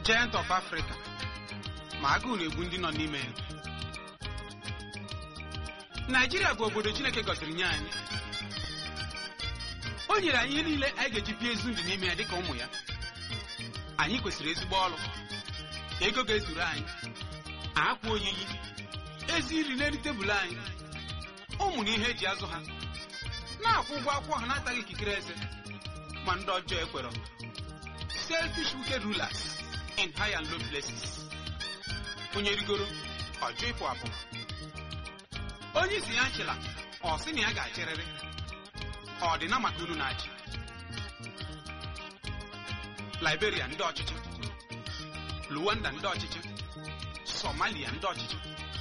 Giant of Africa, ma agụụ na-egbu ndị nọ n'ime ya. Naijiria bụ obodo Chineke gọziri nye anyị. O nyere anyị ihe niile anyị ga-eji bie ezi ndụ n'ime ya dịka ụmụ ya. Anyị kwesịrị ezigbo ọrụ, ego ga-ezuru anyị, akwa oyiyi, ezi nri n'elu tebụl anyị, ụmụ na ihe eji azụ ha, na-akwụ ụgwọ akwụkwọ ha na-ataghị ikikere eze, ma ndị ọjọọ ekwero. Selfish wicked rulers in high and low places. Onye rigoro ọjọọ ịpụ apụ. Onye isi ya nchịla ọ sị na ya ga-achịrịrị. Ọ dị na maka unu na-achị. Liberia ndị ọchịchị, Rwanda ndị ọchịchị, Somalia ndị ọchịchị,